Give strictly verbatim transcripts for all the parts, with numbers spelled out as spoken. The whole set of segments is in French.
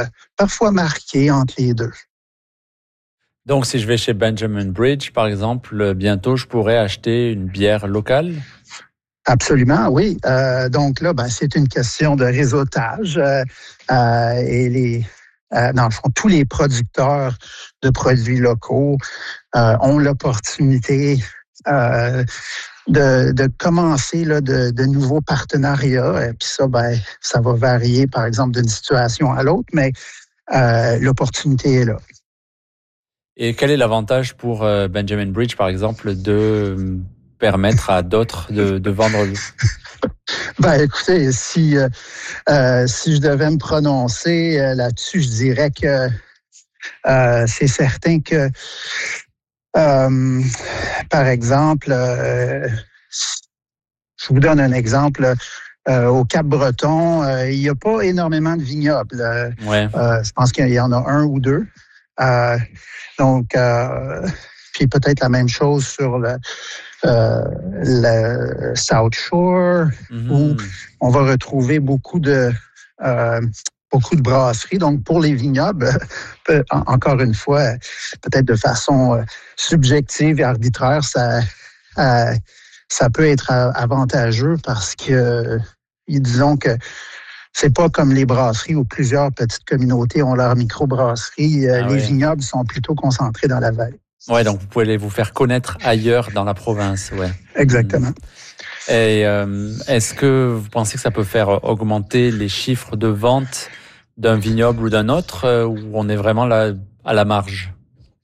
euh, parfois marqué entre les deux. Donc, si je vais chez Benjamin Bridge, par exemple, bientôt, je pourrais acheter une bière locale? Absolument, oui. Euh, donc là, ben, c'est une question de réseautage. Euh, euh, et les, euh, dans le fond, tous les producteurs de produits locaux euh, ont l'opportunité euh, de, de commencer là, de, de nouveaux partenariats. Et puis ça, ben, ça va varier, par exemple, d'une situation à l'autre, mais euh, l'opportunité est là. Et quel est l'avantage pour euh, Benjamin Bridge, par exemple, de euh, permettre à d'autres de, de vendre? Ben, écoutez, si euh, euh, si je devais me prononcer euh, là-dessus, je dirais que euh, c'est certain que, euh, par exemple, euh, je vous donne un exemple. Euh, au Cap-Breton, euh, il n'y a pas énormément de vignobles. Euh, Ouais. euh, je pense qu'il y en a un ou deux. Euh, donc, euh, puis peut-être la même chose sur le, euh, le South Shore, Mm-hmm. où on va retrouver beaucoup de euh, beaucoup de brasseries. Donc, pour les vignobles, peut, encore une fois, peut-être de façon euh, subjective et arbitraire, ça, euh, ça peut être avantageux parce que, disons que c'est pas comme les brasseries où plusieurs petites communautés ont leur microbrasserie. Ah les ouais. vignobles sont plutôt concentrés dans la vallée. Ouais, donc vous pouvez les vous faire connaître ailleurs dans la province, ouais. Exactement. Mmh. Et euh, est-ce que vous pensez que ça peut faire augmenter les chiffres de vente d'un vignoble ou d'un autre, euh, où on est vraiment là à la marge?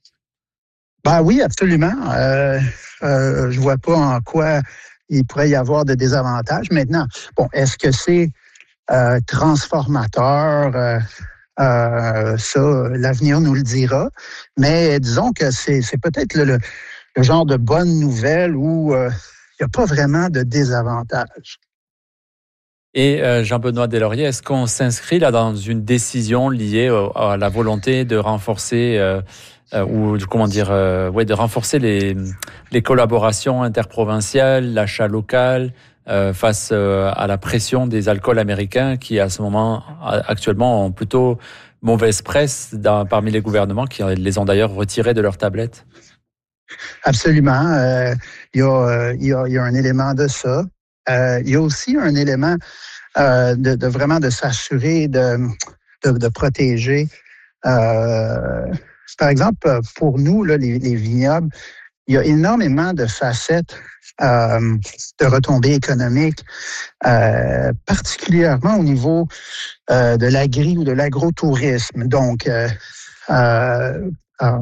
Ben oui, absolument. Euh, euh, je vois pas en quoi il pourrait y avoir de désavantages. Maintenant, bon, est-ce que c'est euh, transformateur? Euh, euh, ça, l'avenir nous le dira. Mais disons que c'est, c'est peut-être le, le, le genre de bonne nouvelle où euh, il n'y a pas vraiment de désavantage. Et euh, Jean-Benoît Deslauriers, est-ce qu'on s'inscrit là dans une décision liée au, à la volonté de renforcer euh, euh, ou comment dire, euh, ouais, de renforcer les les collaborations interprovinciales, l'achat local euh, face euh, à la pression des alcools américains qui, à ce moment actuellement, ont plutôt mauvaise presse dans, parmi les gouvernements qui les ont d'ailleurs retirés de leurs tablettes? Absolument. Euh, il, y a, euh, il, y a, il y a un élément de ça. Euh, il y a aussi un élément euh, de, de vraiment de s'assurer de, de, de protéger. Euh, par exemple, pour nous, là, les, les vignobles, il y a énormément de facettes euh, de retombées économiques, euh, particulièrement au niveau euh, de l'agri ou de l'agrotourisme. Donc, euh, euh, euh,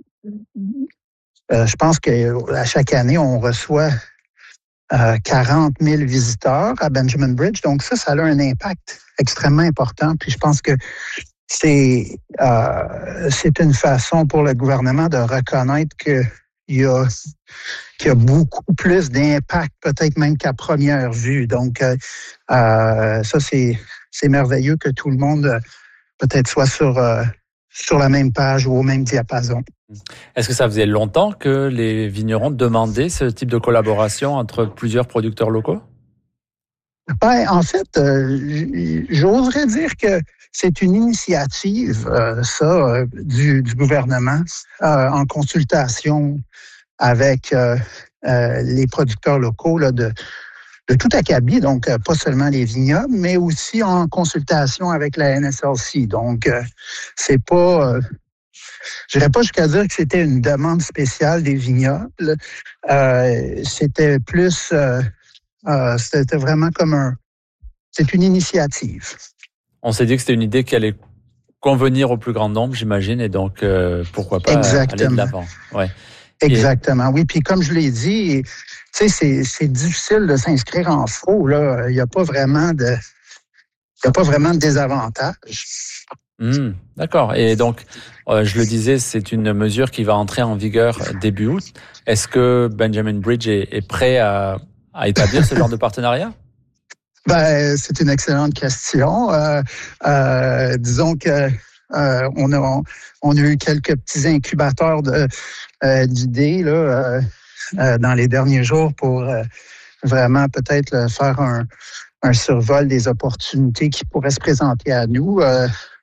euh, je pense qu'à chaque année, on reçoit euh, quarante mille visiteurs à Benjamin Bridge. Donc, ça, ça a un impact extrêmement important. Puis, je pense que c'est, euh, c'est une façon pour le gouvernement de reconnaître que il y a, qu'il y a beaucoup plus d'impact, peut-être même qu'à première vue. Donc, euh, euh, ça, c'est, c'est merveilleux que tout le monde euh, peut-être soit sur, euh, sur la même page ou au même diapason. Est-ce que ça faisait longtemps que les vignerons demandaient ce type de collaboration entre plusieurs producteurs locaux? Ben, en fait, euh, j'oserais dire que c'est une initiative, euh, ça, euh, du, du gouvernement, euh, en consultation avec euh, euh, les producteurs locaux là, de, de tout acabit, donc euh, pas seulement les vignobles, mais aussi en consultation avec la N S L C. Donc, euh, c'est pas, euh, je n'irais pas jusqu'à dire que c'était une demande spéciale des vignobles. Euh, c'était plus, euh, euh, c'était vraiment comme un, c'est une initiative. On s'est dit que c'était une idée qui allait convenir au plus grand nombre, j'imagine, et donc euh, pourquoi pas Exactement. aller de l'avant. Ouais. Exactement, et... oui. Puis comme je l'ai dit, tu sais, c'est, c'est difficile de s'inscrire en faux. Là, il n'y a pas vraiment de, il y a pas vraiment de désavantage. Mmh, d'accord. Et donc, euh, je le disais, c'est une mesure qui va entrer en vigueur début août. Est-ce que Benjamin Bridge est, est prêt à, à établir ce genre de partenariat? Ben, c'est une excellente question. Euh, euh, disons que euh, on a on a eu quelques petits incubateurs de euh, d'idées là euh, euh, dans les derniers jours pour euh, vraiment peut-être là, faire un, un survol des opportunités qui pourraient se présenter à nous. Euh,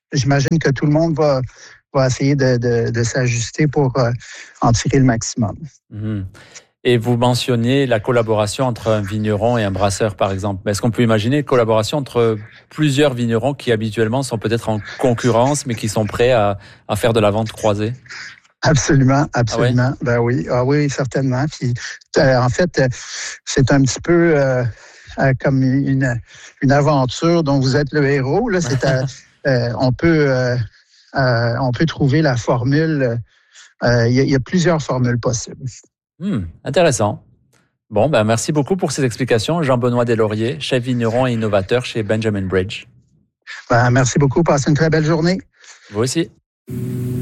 j'imagine que tout le monde va, va essayer de, de, de s'ajuster pour euh, en tirer le maximum. Mmh. Et vous mentionniez la collaboration entre un vigneron et un brasseur, par exemple. Est-ce qu'on peut imaginer une collaboration entre plusieurs vignerons qui habituellement sont peut-être en concurrence, mais qui sont prêts à, à faire de la vente croisée? Absolument, absolument. Ah ouais? Ben oui, ah oui, certainement. Puis, euh, en fait, c'est un petit peu euh, euh, comme une, une aventure dont vous êtes le héros. Là, c'est à, euh, on peut, euh, euh, on peut trouver la formule. Euh, il y, y a plusieurs formules possibles. Hmm, intéressant. Bon, ben merci beaucoup pour ces explications. Jean-Benoît Deslauriers, chef vigneron et innovateur chez Benjamin Bridge. Ben, merci beaucoup. Passez une très belle journée. Vous aussi.